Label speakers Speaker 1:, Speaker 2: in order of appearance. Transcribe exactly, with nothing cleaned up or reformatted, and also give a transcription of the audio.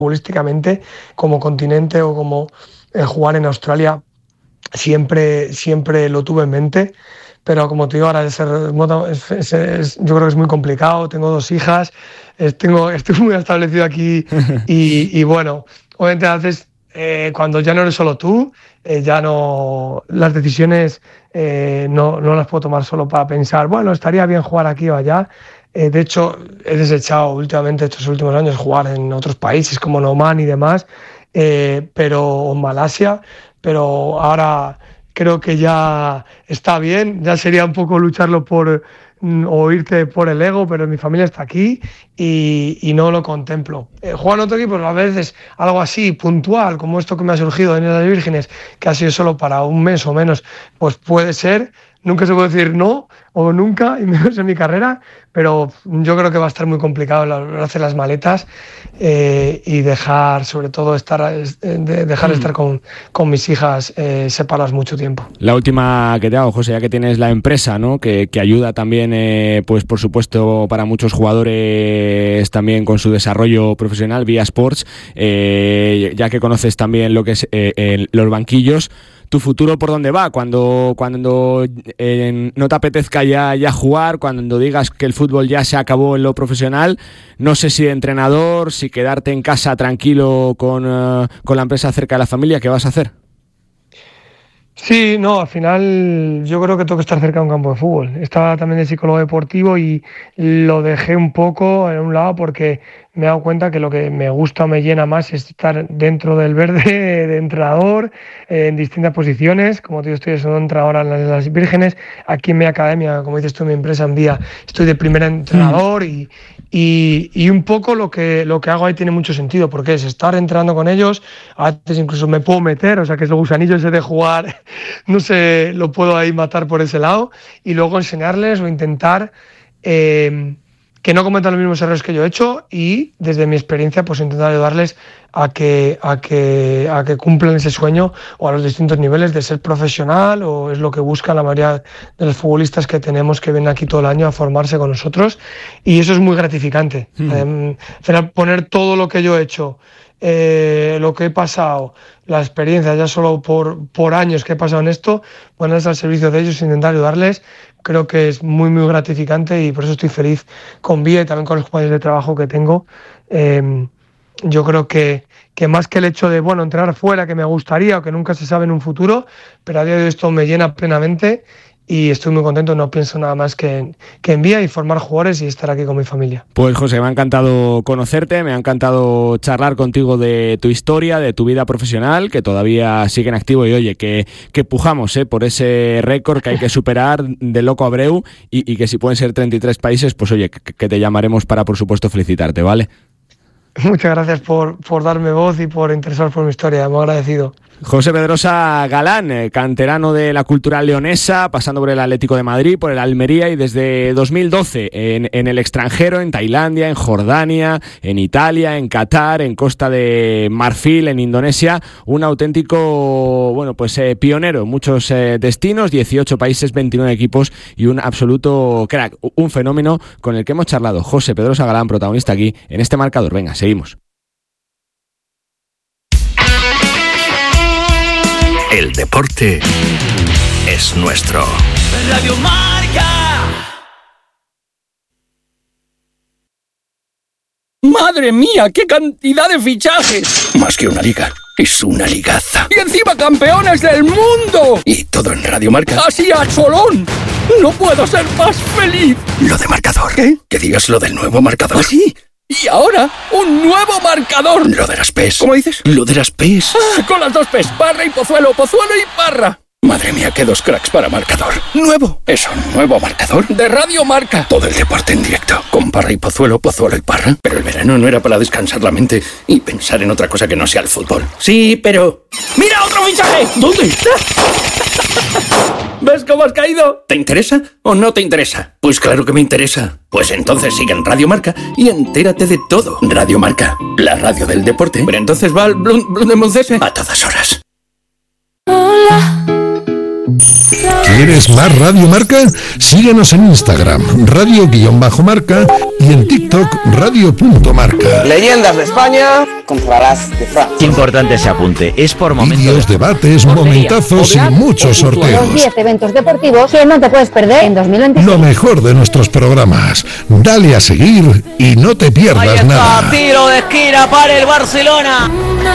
Speaker 1: futbolísticamente como continente o como eh, jugar en Australia siempre, siempre lo tuve en mente, pero como te digo, ahora es, es, es, es, yo creo que es muy complicado, tengo dos hijas, es, tengo, estoy muy establecido aquí y, y bueno, obviamente a veces eh, cuando ya no eres solo tú, eh, ya no, las decisiones eh, no, no las puedo tomar solo para pensar, bueno, estaría bien jugar aquí o allá. Eh, de hecho, he desechado últimamente estos últimos años jugar en otros países como Oman y demás, eh, pero en Malasia, pero ahora creo que ya está bien, ya sería un poco lucharlo por o irte por el ego, pero mi familia está aquí y, y no lo contemplo. Eh, jugar en otro equipo a veces algo así puntual, como esto que me ha surgido en las Vírgenes, que ha sido solo para un mes o menos, pues puede ser. Nunca se puede decir no o nunca, y menos en mi carrera, pero yo creo que va a estar muy complicado hacer las maletas eh, y dejar, sobre todo, estar de, dejar de estar con, con mis hijas eh, separadas mucho tiempo.
Speaker 2: La última que te hago, José, ya que tienes la empresa, ¿no? que, que ayuda también, eh, pues por supuesto, para muchos jugadores también con su desarrollo profesional, Vía Sports, eh, ya que conoces también lo que es eh, eh, los banquillos. ¿Tu futuro por dónde va? Cuando, cuando eh, no te apetezca ya, ya jugar, cuando digas que el fútbol ya se acabó en lo profesional, no sé si de entrenador, si quedarte en casa tranquilo con, uh, con la empresa cerca de la familia, ¿qué vas a hacer?
Speaker 1: Sí, no, al final yo creo que tengo que estar cerca de un campo de fútbol. Estaba también de psicólogo deportivo y lo dejé un poco en un lado porque me he dado cuenta que lo que me gusta o me llena más es estar dentro del verde de entrenador, eh, en distintas posiciones. Como te digo, estoy siendo entrenador en las, en las Vírgenes. Aquí en mi academia, como dices tú, en mi empresa en Vía, estoy de primer entrenador mm. y, y, y un poco lo que, lo que hago ahí tiene mucho sentido porque es estar entrenando con ellos. A veces incluso me puedo meter, o sea que es el gusanillo ese de jugar, no sé, lo puedo ahí matar por ese lado y luego enseñarles o intentar eh, que no cometan los mismos errores que yo he hecho y desde mi experiencia pues intentar ayudarles a que, a que, a que cumplan ese sueño o a los distintos niveles de ser profesional, o es lo que buscan la mayoría de los futbolistas que tenemos que vienen aquí todo el año a formarse con nosotros, y eso es muy gratificante. Mm. Eh, poner todo lo que yo he hecho, eh, lo que he pasado, la experiencia ya solo por, por años que he pasado en esto, ponerles al servicio de ellos e intentar ayudarles, creo que es muy muy gratificante y por eso estoy feliz con Vía y también con los compañeros de trabajo que tengo. Eh, yo creo que, que más que el hecho de bueno entrenar fuera, que me gustaría o que nunca se sabe en un futuro, pero a día de hoy esto me llena plenamente y estoy muy contento, no pienso nada más que en, que en Vía y formar jugadores y estar aquí con mi familia.
Speaker 2: Pues José, me ha encantado conocerte, me ha encantado charlar contigo de tu historia, de tu vida profesional, que todavía sigue en activo y oye, que, que pujamos eh, por ese récord que hay que superar de Loco Abreu y, y que si pueden ser treinta y tres países, pues oye, que, que te llamaremos para por supuesto felicitarte, ¿vale?
Speaker 1: Muchas gracias por, por darme voz y por interesaros por mi historia, muy agradecido.
Speaker 2: José Pedrosa Galán, canterano de la Cultural Leonesa, pasando por el Atlético de Madrid, por el Almería y desde dos mil doce en, en el extranjero, en Tailandia, en Jordania, en Italia, en Qatar, en Costa de Marfil, en Indonesia, un auténtico, bueno, pues eh, pionero en muchos eh, destinos, dieciocho países, veintinueve equipos y un absoluto crack, un fenómeno con el que hemos charlado. José Pedrosa Galán, protagonista aquí en este marcador. Venga, seguimos.
Speaker 3: El deporte es nuestro.
Speaker 4: Radio Marca. ¡Madre mía! ¡Qué cantidad de fichajes!
Speaker 3: Más que una liga, es una ligaza.
Speaker 4: ¡Y encima campeones del mundo!
Speaker 3: Y todo en Radio Marca.
Speaker 4: ¡Así a cholón! ¡No puedo ser más feliz!
Speaker 3: Lo de marcador.
Speaker 4: ¿Qué?
Speaker 3: Que digas lo del nuevo marcador.
Speaker 4: ¿Ah, sí? Y ahora, un nuevo marcador.
Speaker 3: Lo de las P's.
Speaker 4: ¿Cómo dices?
Speaker 3: Lo de las P's.
Speaker 4: Ah, con las dos P's. Parra y Pozuelo, Pozuelo y Parra.
Speaker 3: Madre mía, qué dos cracks para marcador.
Speaker 4: Nuevo.
Speaker 3: ¿Es un nuevo marcador?
Speaker 4: De Radio Marca.
Speaker 3: Todo el deporte en directo. Con Parra y Pozuelo, Pozuelo y Parra. Pero el verano no era para descansar la mente y pensar en otra cosa que no sea el fútbol.
Speaker 4: Sí, pero... ¡Mira otro fichaje!
Speaker 3: ¿Dónde?
Speaker 4: ¿Ves cómo has caído?
Speaker 3: ¿Te interesa o no te interesa? Pues claro que me interesa. Pues entonces sigue en Radio Marca y entérate de todo. Radio Marca, la radio del deporte.
Speaker 4: Pero entonces va al Blum, Blum de Moncese
Speaker 3: a todas horas.
Speaker 5: Hola. ¿Quieres más Radio Marca? Síguenos en Instagram, radio-marca y en TikTok, radio.marca.
Speaker 6: Leyendas de España contra las de Francia.
Speaker 7: Importante ese apunte, es por momentos.
Speaker 5: Vídeos, debates, momentazos y muchos sorteos.
Speaker 8: Los diez eventos deportivos que no te puedes perder en dos mil veintiséis.
Speaker 5: Lo mejor de nuestros programas. Dale a seguir y no te pierdas nada.
Speaker 9: Tiro de esquina para el Barcelona.